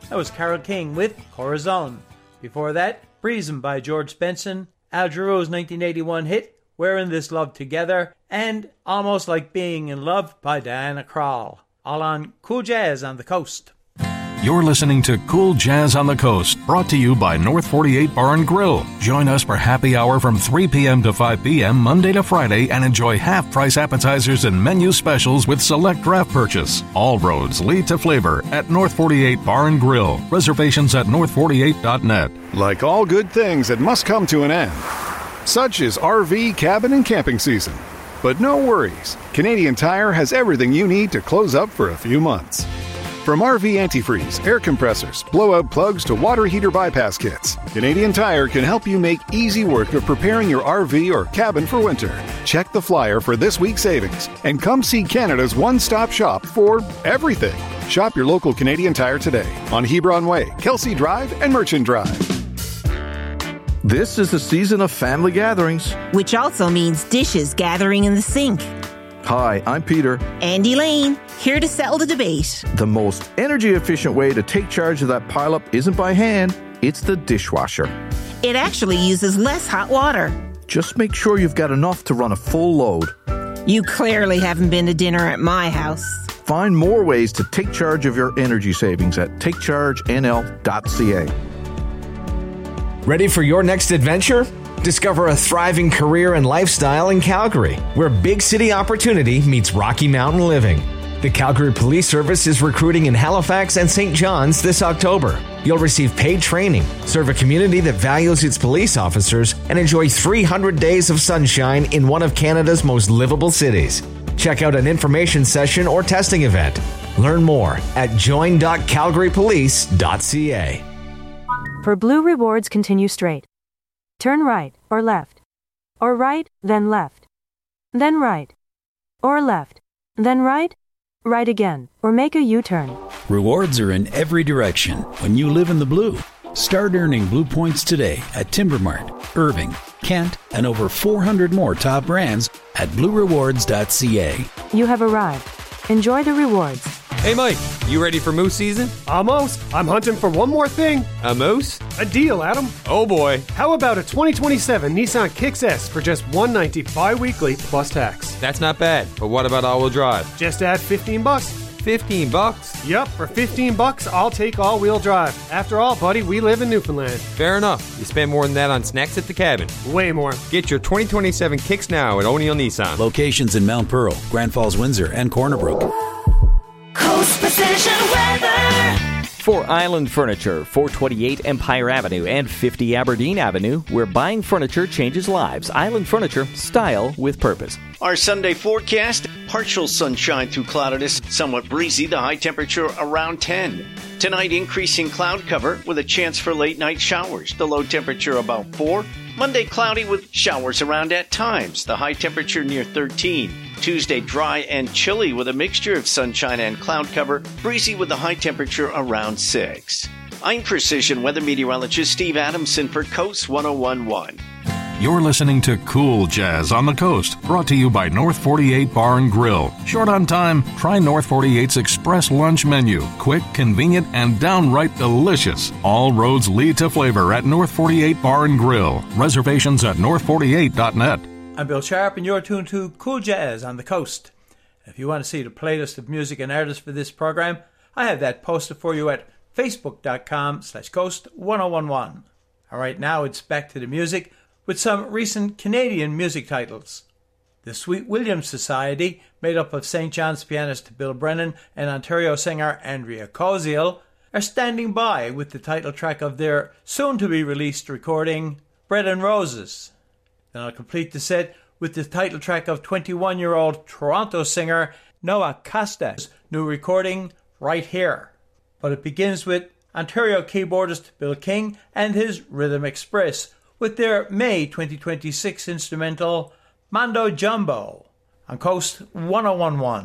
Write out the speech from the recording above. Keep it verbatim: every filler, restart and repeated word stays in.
That was Carole King with Corazon. Before that, Breezin' by George Benson, Al Jarreau's nineteen eighty-one hit, We're in This Love Together, and Almost Like Being in Love by Diana Krall. All on Cool Jazz on the Coast. You're listening to Cool Jazz on the Coast, brought to you by North forty-eight Bar and Grill. Join us for happy hour from three p.m. to five p.m. Monday to Friday and enjoy half-price appetizers and menu specials with select draft purchase. All roads lead to flavor at North forty-eight Bar and Grill. Reservations at north forty-eight dot net. Like all good things, it must come to an end. Such is R V, cabin, and camping season. But no worries. Canadian Tire has everything you need to close up for a few months. From R V antifreeze, air compressors, blowout plugs to water heater bypass kits, Canadian Tire can help you make easy work of preparing your R V or cabin for winter. Check the flyer for this week's savings and come see Canada's one-stop shop for everything. Shop your local Canadian Tire today on Hebron Way, Kelsey Drive, and Merchant Drive. This is the season of family gatherings, which also means dishes gathering in the sink. Hi, I'm Peter. And Elaine, here to settle the debate. The most energy-efficient way to take charge of that pileup isn't by hand, it's the dishwasher. It actually uses less hot water. Just make sure you've got enough to run a full load. You clearly haven't been to dinner at my house. Find more ways to take charge of your energy savings at take charge n l dot c a. Ready for your next adventure? Discover a thriving career and lifestyle in Calgary, where big city opportunity meets Rocky Mountain living. The Calgary Police Service is recruiting in Halifax and Saint John's this October. You'll receive paid training, serve a community that values its police officers, and enjoy three hundred days of sunshine in one of Canada's most livable cities. Check out an information session or testing event. Learn more at join dot calgary police dot c a. For Blue Rewards, continue straight. Turn right, or left. Or right, then left. Then right. Or left. Then right. Right again, or make a U-turn. Rewards are in every direction when you live in the blue. Start earning Blue Points today at Timbermart, Irving, Kent, and over four hundred more top brands at blue rewards dot c a. You have arrived. Enjoy the rewards. Hey Mike, you ready for moose season? Almost. I'm hunting for one more thing. A moose? A deal, Adam. Oh boy. How about a twenty twenty-seven Nissan Kicks S for just one hundred ninety-five dollars bi-weekly plus tax? That's not bad, but what about all-wheel drive? Just add fifteen bucks. fifteen bucks? Yup, for fifteen bucks, I'll take all-wheel drive. After all, buddy, we live in Newfoundland. Fair enough. You spend more than that on snacks at the cabin. Way more. Get your twenty twenty-seven Kicks now at O'Neill Nissan. Locations in Mount Pearl, Grand Falls, Windsor, and Corner Brook. Coast Precision Weather. For Island Furniture, four twenty-eight Empire Avenue and fifty Aberdeen Avenue, where buying furniture changes lives. Island Furniture, style with purpose. Our Sunday forecast, partial sunshine through cloudiness, somewhat breezy, the high temperature around ten. Tonight, increasing cloud cover with a chance for late night showers, the low temperature about four. Monday, cloudy with showers around at times, the high temperature near thirteen. Tuesday, dry and chilly with a mixture of sunshine and cloud cover, breezy with a high temperature around six. I'm Precision Weather Meteorologist Steve Adamson for Coast one oh one point one. You're listening to Cool Jazz on the Coast, brought to you by North forty-eight Bar and Grill. Short on time? Try North forty-eight's Express Lunch Menu. Quick, convenient, and downright delicious. All roads lead to flavor at North forty-eight Bar and Grill. Reservations at north forty-eight dot net. I'm Bill Sharp, and you're tuned to Cool Jazz on the Coast. If you want to see the playlist of music and artists for this program, I have that posted for you at facebook.com slash coast 1011. All right, now it's back to the music with some recent Canadian music titles. The Sweet Williams Society, made up of Saint John's pianist Bill Brennan and Ontario singer Andrea Koziel, are standing by with the title track of their soon-to-be-released recording, Bread and Roses. Then I'll complete the set with the title track of twenty-one-year-old Toronto singer Noah Costa's new recording, Right Here. But it begins with Ontario keyboardist Bill King and his Rhythm Express with their May twenty twenty-six instrumental Mondo Jumbo on Coast one oh one point one.